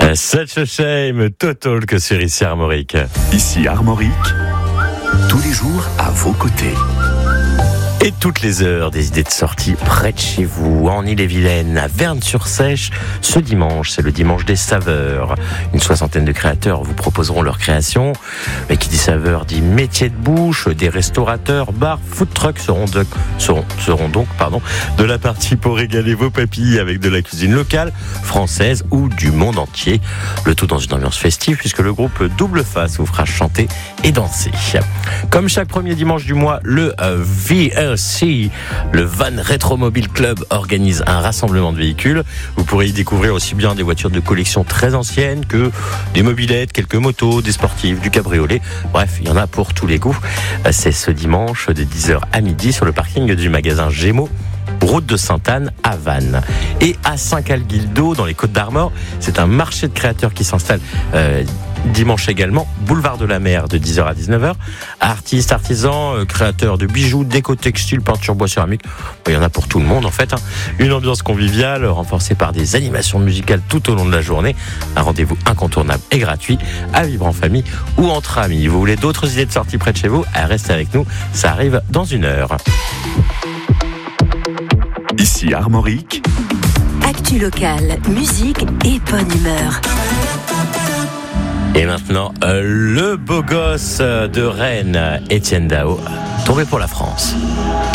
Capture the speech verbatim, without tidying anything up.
Such a shame, total que sur ici Armorique. Ici Armorique, tous les jours à vos côtés. Et toutes les heures, des idées de sortie près de chez vous, en Ille-et-Vilaine, à Vernes-sur-Sèche. Ce dimanche, c'est le dimanche des saveurs. Une soixantaine de créateurs vous proposeront leur création. Mais qui dit saveur dit métier de bouche. Des restaurateurs, bars, food trucks seront, de, seront, seront donc pardon, de la partie pour régaler vos papilles avec de la cuisine locale, française ou du monde entier. Le tout dans une ambiance festive puisque le groupe Double Face vous fera chanter et danser. Comme chaque premier dimanche du mois, le euh, V R C, le Van Rétromobile Club, organise un rassemblement de véhicules. Vous pourrez y découvrir aussi bien des voitures de collection très anciennes que des mobylettes, quelques motos, des sportives, du cabriolet. Bref, il y en a pour tous les goûts. C'est ce dimanche de dix heures à midi sur le parking du magasin Gémeaux, route de Sainte-Anne à Vannes. Et à Saint-Calguildo, dans les Côtes-d'Armor, c'est un marché de créateurs qui s'installe euh, dimanche également, boulevard de la Mer de dix heures à dix-neuf heures. Artistes, artisans, euh, créateurs de bijoux, déco textile, peinture, bois céramique. Il y en a pour tout le monde en fait. Hein. Une ambiance conviviale renforcée par des animations musicales tout au long de la journée. Un rendez-vous incontournable et gratuit à vivre en famille ou entre amis. Vous voulez d'autres idées de sortie près de chez vous? Restez avec nous, ça arrive dans une heure. Ici Armorique, actu locale, musique et bonne humeur. Et maintenant, euh, le beau gosse de Rennes, Étienne Dao, tombé pour la France.